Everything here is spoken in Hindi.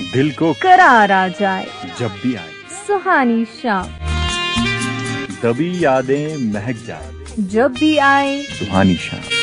दिल को करार आ जाए जब भी आए, सुहानी शाम दबी यादें महक जाए जब भी आए सुहानी शाम।